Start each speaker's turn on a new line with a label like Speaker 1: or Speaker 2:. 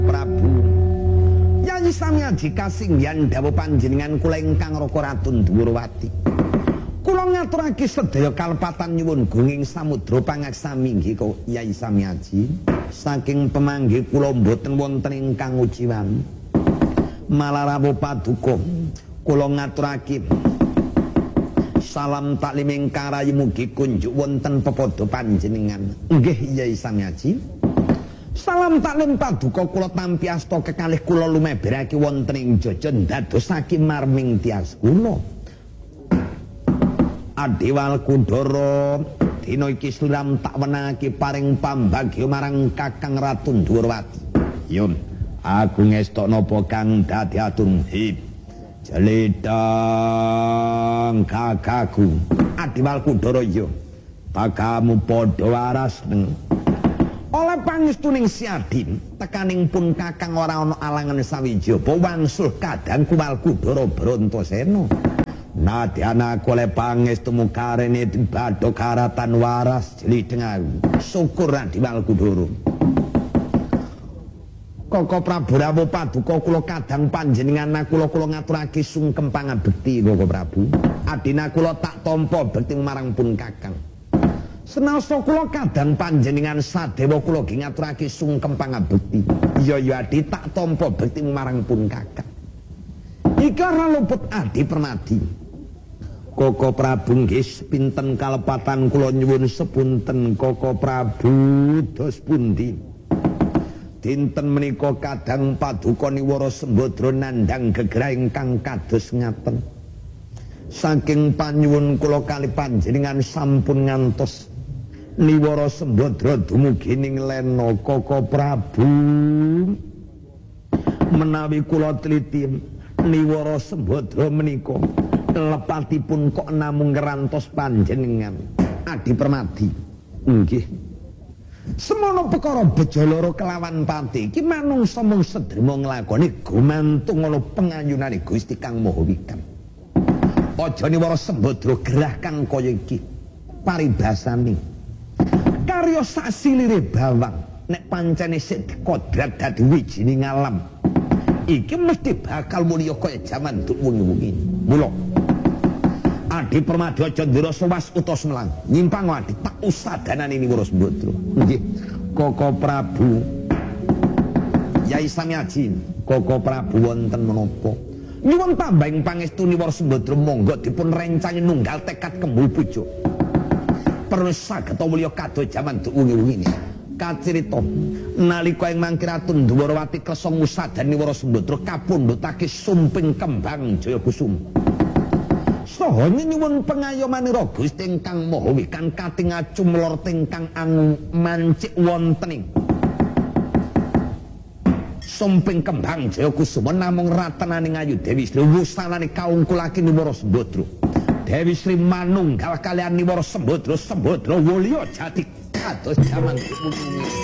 Speaker 1: Prabu Yayi Samyaji kasinggihan dawuh panjenengan kula ingkang Raka Ratu Ndhuwurwati. Kula ngaturake sedaya kalepatan nyuwun gunging samudra pangaksami nggih kok Yayi Samyaji. Saking pemanggih kula mboten wonten ingkang ujiwan. Malarawuh paduka kula ngaturake salam taklim ingkang rayi mugi kunjuk wonten pepodo panjenengan. Nggih Yayi Samyaji. Salam taklim paduka kula tampi asta kekalih kula lumeberake wonten ing jaja ndadosake marming tias kula. Adiwal Kudara dina iki sliram tak wenangake paring pambagya marang Kakang Ratu Ndhuwurwati. Yun, aku ngestok napa kang dadi atung hip. Jelidang kakakku. Adiwal Kudara ya. Bagamu padha waras neng. Oleh pangestuning Siadin, tekaning pun Kakang ora ana alangan sawijaba wangsul kadang Kuwal Kudara Brantasena. Nadyana oleh pangestumu karene badha karatan waras jelideng syukur Adiwal Kudara. Koko Prabu rawuh paduka kula kadang panjenengan kula ngaturake sungkem pangabekti Koko Prabu. Adina kula tak tampa bekti marang pun Kakang. Senasa kula kadang panjenengan sadewa kula ngaturake sungkem pangabekti. Iya Adi tak tampa bekti marang pun Kakang. Iki ora luput Adi Permadi. Koko Prabu nggih pinten kalepatan kula nyuwun sepunten Koko Prabu dos pundi. Dinten menika kadang paduka Niwara Sembadra nandhang gegrah ingkang kados ngaten. Saking panyuwun kula kali panjenengan sampun ngantos Niwara Sembadra dumugi ning lena Koko Prabu. Menawi kula teliti Niwara Sembadra menika lepatipun kok namung ngerantos panjenengan Adi Permadi. Nggih. Semono perkara beja loro kelawan pati iki manungsa mung sedrema nglakoni gumantung ana pengayunane Gusti Kang Maha Wikang. Aja Niwara Sembadra gerah kang kaya iki paribasane karya sasilire bawang nek pancene sik dikodrat dadi wijining alam iki mesti bakal mulya kaya jaman wengi-wengi. Mula Adi Permadi aja ndira sowas utus melang nyimpang Adi tak usadanane Niwara Sembadra. Nggih Koko Prabu Yayi Samyaji. Koko Prabu wonten menapa nyuwun tambahing pangestu Niwara Sembadra monggo dipun rencangi nunggal tekad kembul pucuk perlu saged mulya kados jaman wengi-wengi. Kacirita nalika ing mangke Ratu Ndhuwurwati kersa ngusadani Niwara Sembadra kapundhutake sumping kembang Jayakusuma. Saha nyuwun pengayomanira Gusti ingkang Maha Wikang kating acumlor tingkang mancik wonten ing sumping kembang Jayakusuma namung ratenaning ayu Dewi Sri wusanane kaungkulake Niwara Sembadra. Dewi Sri manunggal kaliyan Niwara Sembadra Sembadra Wulya jati kados jaman